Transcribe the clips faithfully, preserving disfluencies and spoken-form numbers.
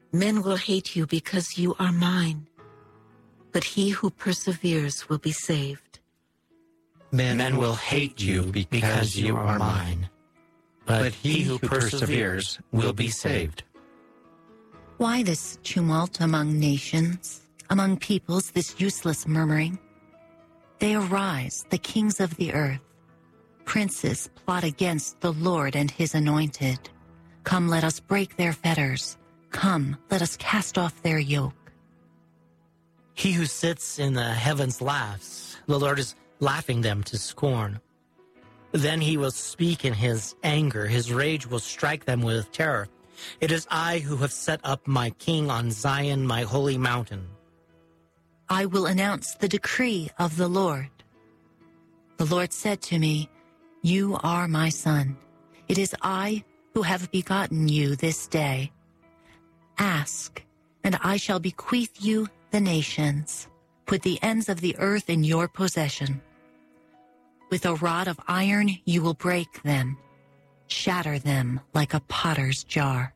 Men will hate you because you are mine, but he who perseveres will be saved. Men, Men will hate you because you are mine, but he who perseveres will be saved. Why this tumult among nations, among peoples, this useless murmuring? They arise, the kings of the earth. Princes plot against the Lord and his anointed. Come, let us break their fetters. Come, let us cast off their yoke. He who sits in the heavens laughs. The Lord is laughing them to scorn. Then he will speak in his anger. His rage will strike them with terror. It is I who have set up my king on Zion, my holy mountain. I will announce the decree of the Lord. The Lord said to me, "You are my son. It is I who have begotten you this day. Ask, and I shall bequeath you the nations. Put the ends of the earth in your possession. With a rod of iron you will break them, shatter them like a potter's jar."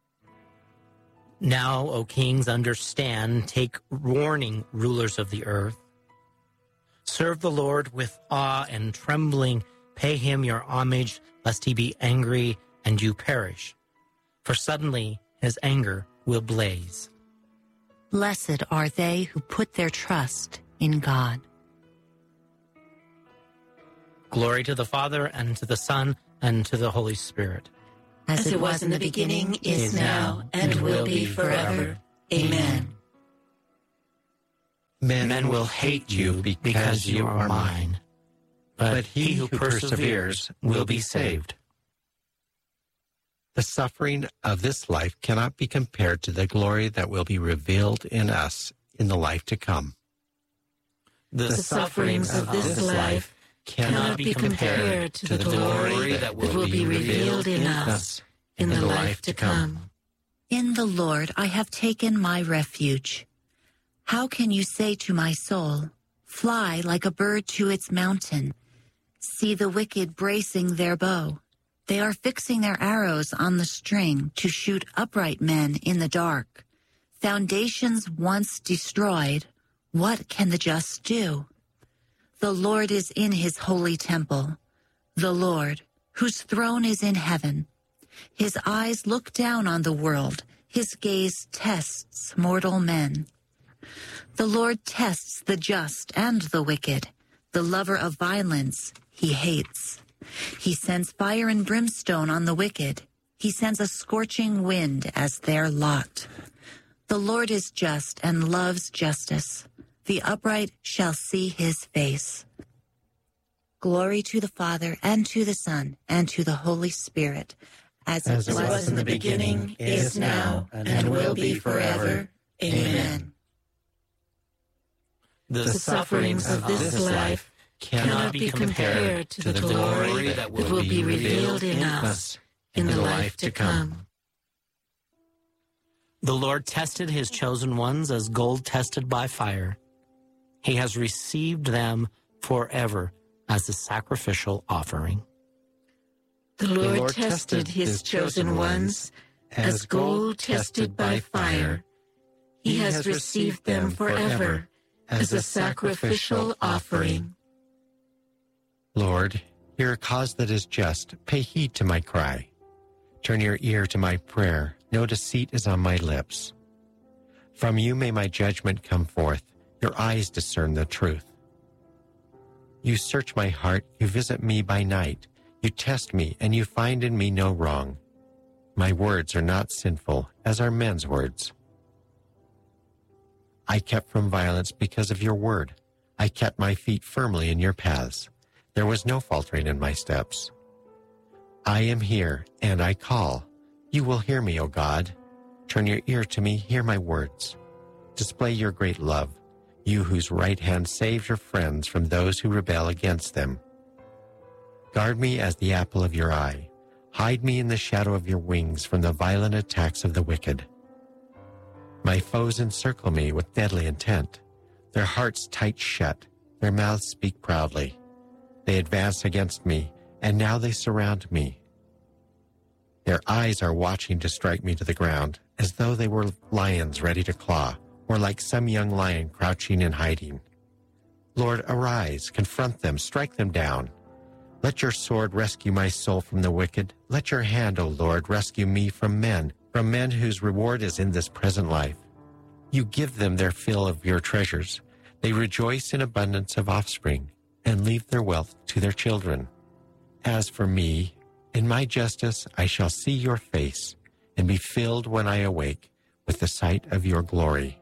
Now, O kings, understand, take warning, rulers of the earth. Serve the Lord with awe and trembling. Pay him your homage, lest he be angry and you perish. For suddenly his anger will blaze. Blessed are they who put their trust in God. Glory to the Father, and to the Son, and to the Holy Spirit. As it was in the beginning, is now, and will be forever. Amen. Men, Men will hate you because you are mine, but he who perseveres will be saved. The suffering of this life cannot be compared to the glory that will be revealed in us in the life to come. The, the sufferings of this life cannot be compared to the glory that will be revealed in us in the life to come. In the Lord I have taken my refuge. How can you say to my soul, "Fly like a bird to its mountain"? See the wicked bracing their bow. They are fixing their arrows on the string to shoot upright men in the dark. Foundations once destroyed, what can the just do? The Lord is in his holy temple, the Lord, whose throne is in heaven. His eyes look down on the world. His gaze tests mortal men. The Lord tests the just and the wicked. The lover of violence he hates. He sends fire and brimstone on the wicked. He sends a scorching wind as their lot. The Lord is just and loves justice. The upright shall see his face. Glory to the Father, and to the Son, and to the Holy Spirit, as, as it was, was in the beginning, is now, and, and will be forever. Amen. The, the sufferings of this life cannot be compared to the glory that will be revealed in us in the life to come. The Lord tested his chosen ones as gold tested by fire. He has received them forever as a sacrificial offering. The Lord, the Lord tested his chosen ones as gold tested by fire. He has received them forever as a sacrificial offering. Lord, hear a cause that is just. Pay heed to my cry. Turn your ear to my prayer. No deceit is on my lips. From you may my judgment come forth. Your eyes discern the truth. You search my heart. You visit me by night. You test me, and you find in me no wrong. My words are not sinful, as are men's words. I kept from violence because of your word. I kept my feet firmly in your paths. There was no faltering in my steps. I am here, and I call. You will hear me, O God. Turn your ear to me, hear my words. Display your great love, you whose right hand saves your friends from those who rebel against them. Guard me as the apple of your eye. Hide me in the shadow of your wings from the violent attacks of the wicked. My foes encircle me with deadly intent. Their hearts tight shut, their mouths speak proudly. They advance against me, and now they surround me. Their eyes are watching to strike me to the ground, as though they were lions ready to claw, or like some young lion crouching and hiding. Lord, arise, confront them, strike them down. Let your sword rescue my soul from the wicked. Let your hand, O Lord, rescue me from men, from men whose reward is in this present life. You give them their fill of your treasures. They rejoice in abundance of offspring, and leave their wealth to their children. As for me, in my justice I shall see your face, and be filled when I awake with the sight of your glory.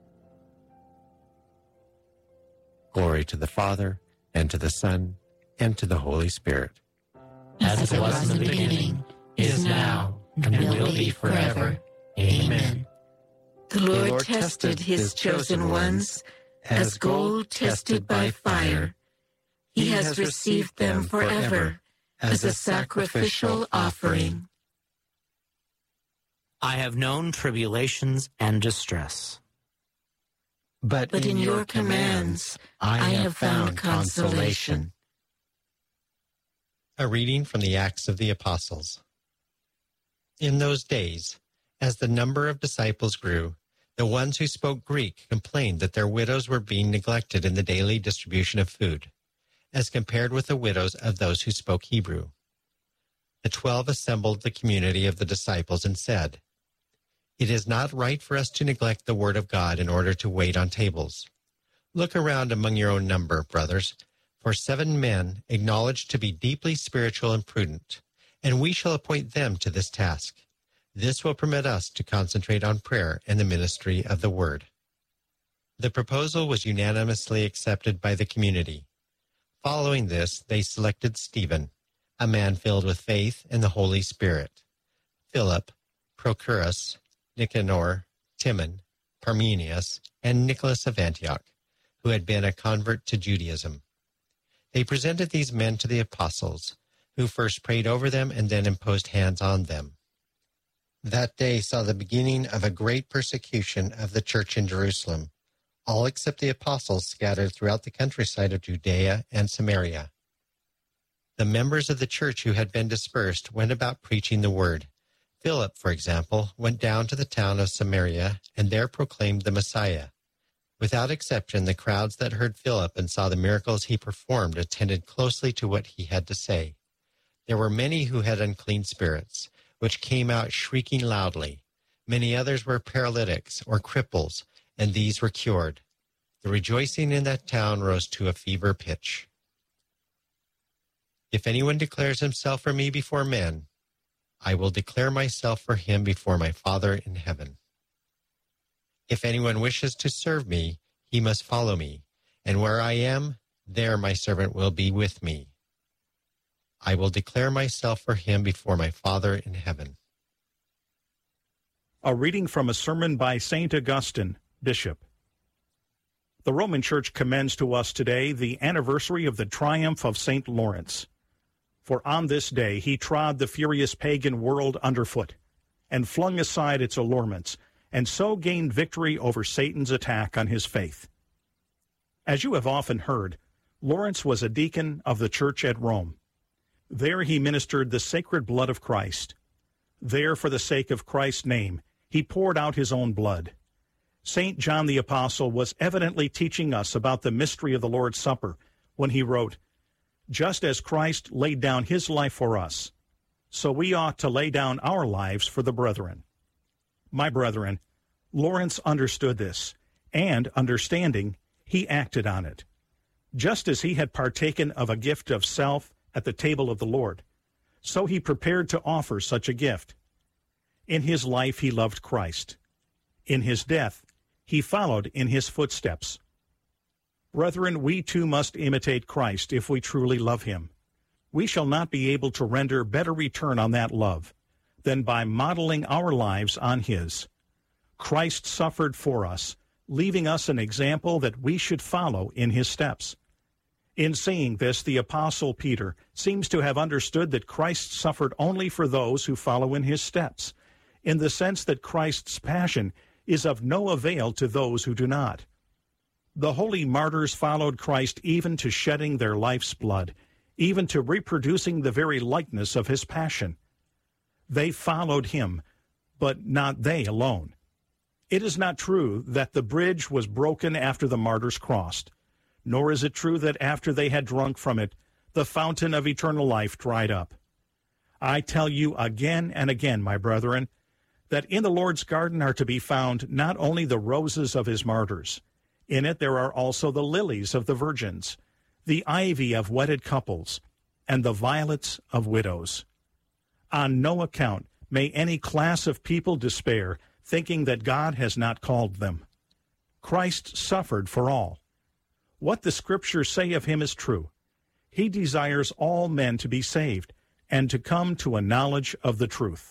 Glory to the Father, and to the Son, and to the Holy Spirit. As, As it was in the beginning, is now, and will be forever. Amen. The Lord, the Lord tested his chosen ones, as gold tested by fire. He has received them forever as a sacrificial offering. I have known tribulations and distress. But, but in, in your commands I have found consolation. A reading from the Acts of the Apostles. In those days, as the number of disciples grew, the ones who spoke Greek complained that their widows were being neglected in the daily distribution of food, as compared with the widows of those who spoke Hebrew. The twelve assembled the community of the disciples and said, "It is not right for us to neglect the word of God in order to wait on tables. Look around among your own number, brothers, for seven men acknowledged to be deeply spiritual and prudent, and we shall appoint them to this task. This will permit us to concentrate on prayer and the ministry of the word." The proposal was unanimously accepted by the community. Following this, they selected Stephen, a man filled with faith and the Holy Spirit, Philip, Prochorus, Nicanor, Timon, Parmenius, and Nicholas of Antioch, who had been a convert to Judaism. They presented these men to the apostles, who first prayed over them and then imposed hands on them. That day saw the beginning of a great persecution of the church in Jerusalem. All except the apostles scattered throughout the countryside of Judea and Samaria. The members of the church who had been dispersed went about preaching the word. Philip, for example, went down to the town of Samaria and there proclaimed the Messiah. Without exception, the crowds that heard Philip and saw the miracles he performed attended closely to what he had to say. There were many who had unclean spirits, which came out shrieking loudly. Many others were paralytics or cripples, and these were cured. The rejoicing in that town rose to a fever pitch. If anyone declares himself for me before men, I will declare myself for him before my Father in heaven. If anyone wishes to serve me, he must follow me, and where I am, there my servant will be with me. I will declare myself for him before my Father in heaven. A reading from a sermon by Saint Augustine, Bishop. The Roman Church commends to us today the anniversary of the triumph of Saint Lawrence. For on this day he trod the furious pagan world underfoot, and flung aside its allurements, and so gained victory over Satan's attack on his faith. As you have often heard, Lawrence was a deacon of the church at Rome. There he ministered the sacred blood of Christ. There, for the sake of Christ's name, he poured out his own blood. Saint John the Apostle was evidently teaching us about the mystery of the Lord's Supper when he wrote, "Just as Christ laid down his life for us, so we ought to lay down our lives for the brethren." My brethren, Lawrence understood this, and, understanding, he acted on it. Just as he had partaken of a gift of self at the table of the Lord, so he prepared to offer such a gift. In his life he loved Christ. In his death he followed in his footsteps. Brethren, we too must imitate Christ if we truly love him. We shall not be able to render better return on that love than by modeling our lives on his. Christ suffered for us, leaving us an example that we should follow in his steps. In saying this, the Apostle Peter seems to have understood that Christ suffered only for those who follow in his steps, in the sense that Christ's passion is of no avail to those who do not. The holy martyrs followed Christ even to shedding their life's blood, even to reproducing the very likeness of his passion. They followed him, but not they alone. It is not true that the bridge was broken after the martyrs crossed, nor is it true that after they had drunk from it, the fountain of eternal life dried up. I tell you again and again, my brethren, that in the Lord's garden are to be found not only the roses of his martyrs. In it there are also the lilies of the virgins, the ivy of wedded couples, and the violets of widows. On no account may any class of people despair, thinking that God has not called them. Christ suffered for all. What the Scriptures say of him is true. He desires all men to be saved and to come to a knowledge of the truth.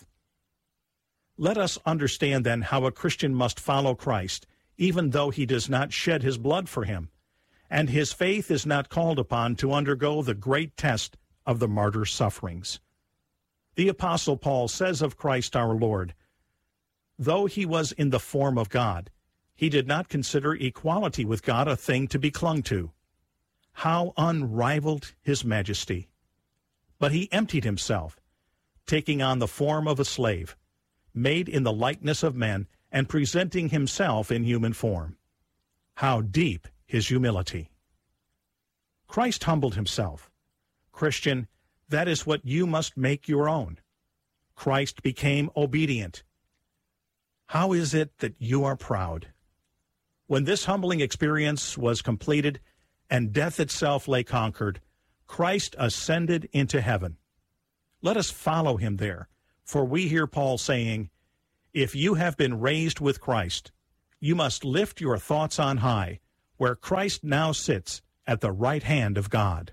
Let us understand then how a Christian must follow Christ, even though he does not shed his blood for him, and his faith is not called upon to undergo the great test of the martyr's sufferings. The Apostle Paul says of Christ our Lord, "Though he was in the form of God, he did not consider equality with God a thing to be clung to. How unrivaled his majesty! But he emptied himself, taking on the form of a slave, made in the likeness of men, and presenting himself in human form. How deep his humility!" Christ humbled himself. Christian, that is what you must make your own. Christ became obedient. How is it that you are proud? When this humbling experience was completed and death itself lay conquered, Christ ascended into heaven. Let us follow him there, for we hear Paul saying, "If you have been raised with Christ, you must lift your thoughts on high, where Christ now sits at the right hand of God."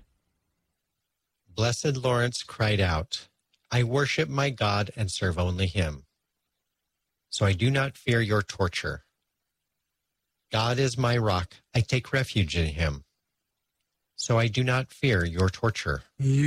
Blessed Lawrence cried out, "I worship my God and serve only him. So I do not fear your torture. God is my rock, I take refuge in him. So I do not fear your torture."